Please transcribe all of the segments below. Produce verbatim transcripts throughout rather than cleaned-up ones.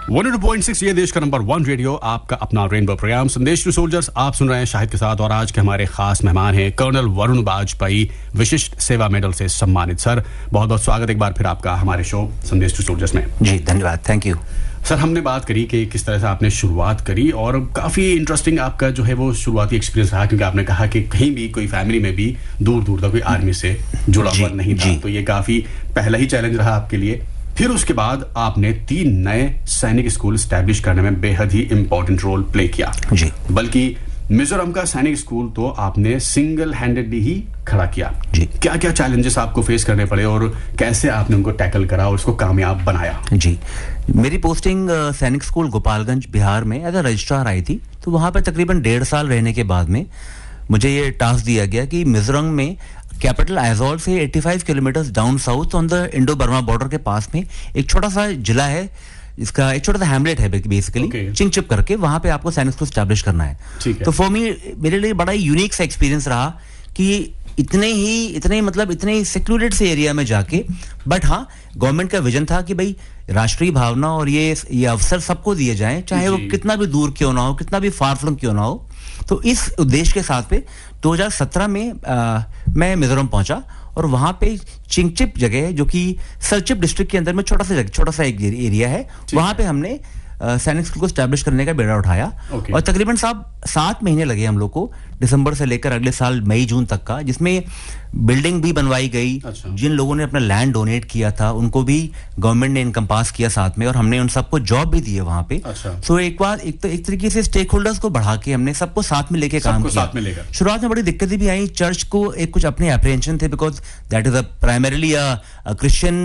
One O two point six ये देश का नंबर वन रेडियो, आपका अपना रेनबो प्रोग्राम संदेश टू सोल्जर्स आप सुन रहे हैं शाहिद के साथ। और आज के हमारे खास मेहमान हैं कर्नल वरुण वाजपेयी, विशिष्ट सेवा मेडल से सम्मानित। सर बहुत बहुत स्वागत एक बार फिर आपका हमारे शो संदेश टू सोल्जर्स में। जी धन्यवाद, थैंक यू। सर हमने बात करी कि किस तरह से आपने शुरुआत करी और काफ़ी इंटरेस्टिंग आपका जो है वो शुरुआती एक्सपीरियंस रहा, क्योंकि आपने कहा कि कहीं भी कोई फैमिली में भी दूर दूर तक कोई आर्मी से जुड़ा हुआ नहीं था, तो ये काफ़ी पहला ही चैलेंज रहा आपके लिए। फिर उसके बाद आपने तीन नए सैनिक स्कूल स्टैब्लिश करने में बेहद ही इंपॉर्टेंट रोल प्ले किया जी। बल्कि मिजोरम का सैनिक स्कूल तो आपने सिंगल हैंडेडली ही खड़ा किया जी। क्या क्या चैलेंजेस आपको फेस करने पड़े और कैसे आपने उनको टैकल करा और उसको कामयाब बनाया? जी, मेरी पोस्टिंग सैनिक स्कूल गोपालगंज बिहार में एज अ रजिस्ट्रार आई थी। तो वहां पर तकरीबन डेढ़ साल रहने के बाद में मुझे ये टास्क दिया गया कि मिजोरम में कैपिटल आइजोल से पचासी kilometre down south on the Indo Burma border के पास में एक छोटा सा जिला है, इसका एक छोटा सा हैमलेट है बेसिकली okay. चिंगचिप करके, वहां पे आपको सैनिक स्कूल स्टैब्लिश करना है, है। तो फॉर मी मेरे लिए बड़ा ही यूनिक सा एक्सपीरियंस रहा कि इतने ही इतने मतलब इतने ही सिक्योरेटेड से एरिया में जाके, बट हाँ गवर्नमेंट का विजन था कि भाई राष्ट्रीय भावना और ये ये अवसर सबको दिए जाएं, चाहे वो कितना भी दूर क्यों ना हो, कितना भी फार फ्लंग क्यों ना हो। तो इस उद्देश्य के साथ पे दो हज़ार सत्रह में आ, मैं मिजोरम पहुंचा और वहां पे चिंगचिप जगह है जो कि सलचिप डिस्ट्रिक्ट के अंदर में छोटा सा जगह छोटा सा एक एरिया है, वहां पे हमने सैनिक स्कूल को स्टैब्लिश करने का बेड़ा उठाया okay. और तकरीबन साहब सात महीने लगे हम लोग को, दिसंबर से लेकर अगले साल मई जून तक का, जिसमें बिल्डिंग भी बनवाई गई। अच्छा। जिन लोगों ने अपना लैंड डोनेट किया था उनको भी गवर्नमेंट ने इनकम्पास किया साथ में, और हमने उन सबको जॉब भी दिए वहां पे। अच्छा। तो एक बार एक, तो एक तरीके से स्टेक होल्डर्स को बढ़ा के हमने सबको साथ में लेके काम किया। शुरुआत में बड़ी दिक्कतें भी आई, चर्च को एक कुछ अपने अप्रीहेंशन थे because that is a primarily a Christian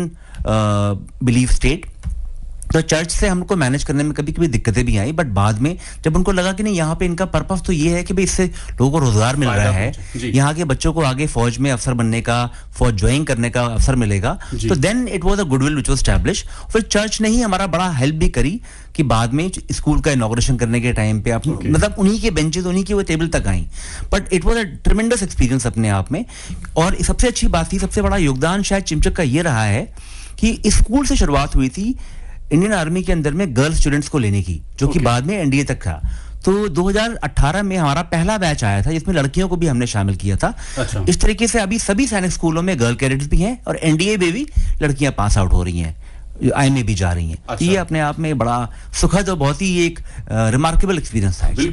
belief state. तो चर्च से हमको मैनेज करने में कभी कभी दिक्कतें भी आई, बट बाद में जब उनको लगा कि नहीं यहाँ पे इनका पर्पस तो ये है कि भाई इससे लोगों को रोजगार मिल रहा है, यहाँ के बच्चों को आगे फौज में अफसर बनने का, फौज ज्वाइन करने का अवसर मिलेगा, तो then it was a goodwill which was establish. फिर चर्च ने ही हमारा बड़ा हेल्प भी करी कि बाद में स्कूल का इनॉग्रेशन करने के टाइम पे आप okay. मतलब उन्हीं के बेंचेस उन्हीं की वो टेबल तक आई, but it was a ट्रेमेंडस experience अपने आप में। और सबसे अच्छी बात थी, सबसे बड़ा योगदान शायद चिंगचिप का ये रहा है कि स्कूल से शुरुआत हुई थी इंडियन आर्मी के अंदर में गर्ल स्टूडेंट्स को लेने की, जो कि okay. बाद में एनडीए तक था। तो दो हज़ार अठारह में हमारा पहला बैच आया था जिसमें लड़कियों को भी हमने शामिल किया था। अच्छा। इस तरीके से अभी सभी सैनिक स्कूलों में गर्ल कैडेट्स भी हैं और एनडीए में भी लड़कियां पास आउट हो रही हैं, आई में भी जा रही हैं। अच्छा। ये अपने आप में बड़ा सुखद और बहुत ही एक रिमार्केबल एक्सपीरियंस था।